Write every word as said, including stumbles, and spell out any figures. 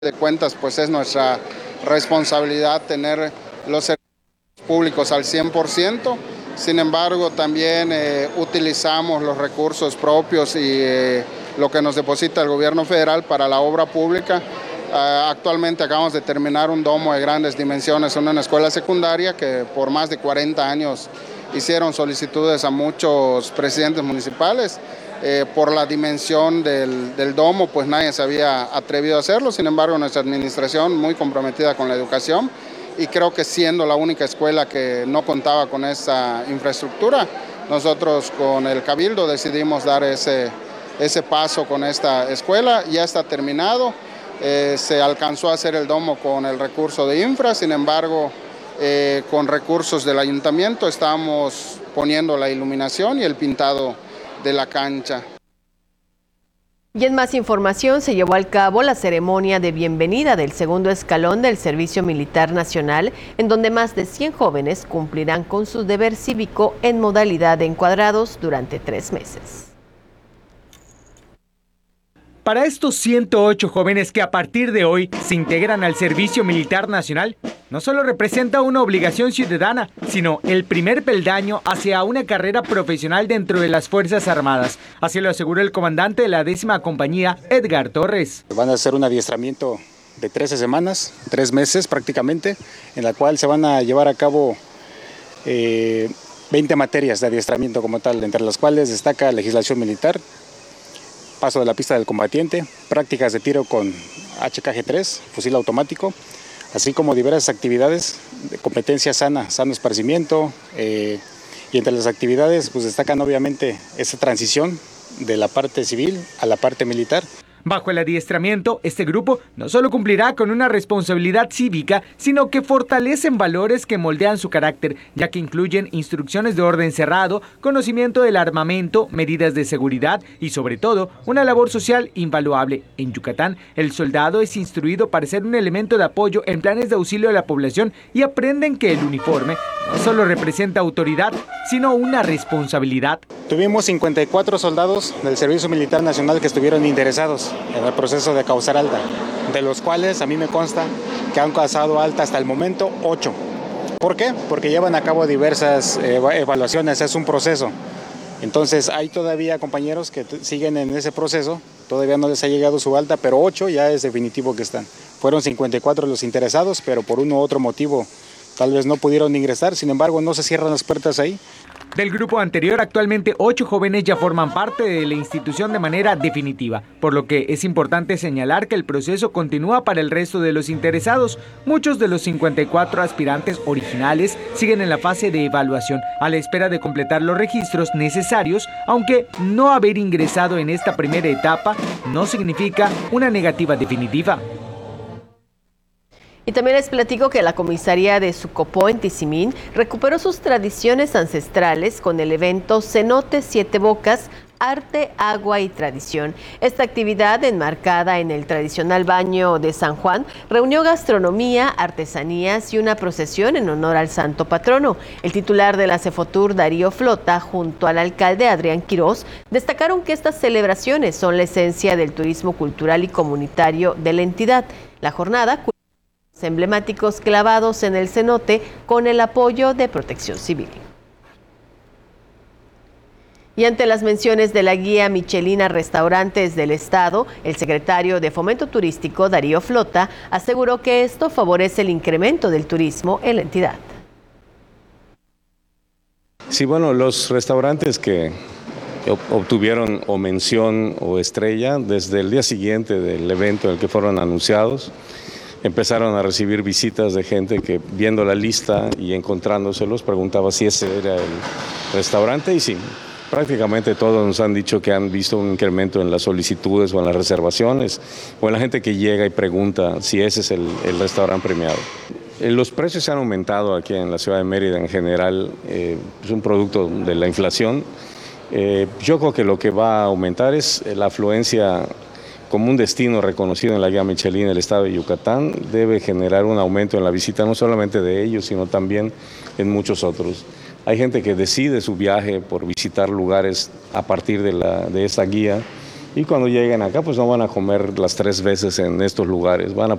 de cuentas, pues es nuestra responsabilidad tener los servicios públicos al cien por ciento. Sin embargo, también eh, utilizamos los recursos propios y eh, lo que nos deposita el gobierno federal para la obra pública. Uh, actualmente acabamos de terminar un domo de grandes dimensiones en una escuela secundaria que por más de cuarenta años hicieron solicitudes a muchos presidentes municipales. Eh, por la dimensión del, del domo, pues nadie se había atrevido a hacerlo. Sin embargo, nuestra administración muy comprometida con la educación, y creo que siendo la única escuela que no contaba con esa infraestructura, nosotros con el Cabildo decidimos dar ese, ese paso con esta escuela. Ya está terminado, eh, se alcanzó a hacer el domo con el recurso de infra. Sin embargo, eh, con recursos del ayuntamiento estamos poniendo la iluminación y el pintado de la cancha. Y en más información, se llevó a cabo la ceremonia de bienvenida del segundo escalón del Servicio Militar Nacional, en donde más de cien jóvenes cumplirán con su deber cívico en modalidad de encuadrados durante tres meses. Para estos ciento ocho jóvenes que a partir de hoy se integran al Servicio Militar Nacional, no solo representa una obligación ciudadana, sino el primer peldaño hacia una carrera profesional dentro de las Fuerzas Armadas. Así lo aseguró el comandante de la décima compañía, Edgar Torres. Van a hacer un adiestramiento de trece semanas, tres meses prácticamente, en la cual se van a llevar a cabo eh, veinte materias de adiestramiento como tal, entre las cuales destaca legislación militar, paso de la pista del combatiente, prácticas de tiro con H K G tres, fusil automático, así como diversas actividades de competencia sana, sano esparcimiento, eh, y entre las actividades pues destacan obviamente esa transición de la parte civil a la parte militar. Bajo el adiestramiento, este grupo no solo cumplirá con una responsabilidad cívica, sino que fortalecen valores que moldean su carácter, ya que incluyen instrucciones de orden cerrado, conocimiento del armamento, medidas de seguridad y, sobre todo, una labor social invaluable. En Yucatán, el soldado es instruido para ser un elemento de apoyo en planes de auxilio a la población y aprenden que el uniforme no solo representa autoridad, sino una responsabilidad. Tuvimos cincuenta y cuatro soldados del Servicio Militar Nacional que estuvieron interesados en el proceso de causar alta, de los cuales a mí me consta que han causado alta hasta el momento ocho. ¿Por qué? Porque llevan a cabo diversas evaluaciones, es un proceso. Entonces hay todavía compañeros que siguen en ese proceso, todavía no les ha llegado su alta, pero ocho ya es definitivo que están. Fueron cincuenta y cuatro los interesados, pero por uno u otro motivo tal vez no pudieron ingresar, sin embargo no se cierran las puertas ahí. Del grupo anterior, actualmente ocho jóvenes ya forman parte de la institución de manera definitiva, por lo que es importante señalar que el proceso continúa para el resto de los interesados. Muchos de los cincuenta y cuatro aspirantes originales siguen en la fase de evaluación, a la espera de completar los registros necesarios, aunque no haber ingresado en esta primera etapa no significa una negativa definitiva. Y también les platico que la comisaría de Sucopó en Tizimín recuperó sus tradiciones ancestrales con el evento Cenote Siete Bocas, Arte, Agua y Tradición. Esta actividad, enmarcada en el tradicional baño de San Juan, reunió gastronomía, artesanías y una procesión en honor al santo patrono. El titular de la Cefotur, Darío Flota, junto al alcalde Adrián Quirós, destacaron que estas celebraciones son la esencia del turismo cultural y comunitario de la entidad. La jornada emblemáticos clavados en el cenote con el apoyo de Protección Civil. Y ante las menciones de la guía Michelin a restaurantes del Estado, el secretario de Fomento Turístico, Darío Flota, aseguró que esto favorece el incremento del turismo en la entidad. Sí, bueno, los restaurantes que obtuvieron o mención o estrella desde el día siguiente del evento en el que fueron anunciados, empezaron a recibir visitas de gente que, viendo la lista y encontrándoselos, preguntaba si ese era el restaurante, y sí, prácticamente todos nos han dicho que han visto un incremento en las solicitudes o en las reservaciones, o en la gente que llega y pregunta si ese es el, el restaurante premiado. Los precios se han aumentado aquí en la ciudad de Mérida en general, eh, es un producto de la inflación. Eh, yo creo que lo que va a aumentar es la afluencia como un destino reconocido en la guía Michelin del estado de Yucatán, debe generar un aumento en la visita, no solamente de ellos, sino también en muchos otros. Hay gente que decide su viaje por visitar lugares a partir de, la, de esta guía, y cuando lleguen acá pues no van a comer las tres veces en estos lugares, van a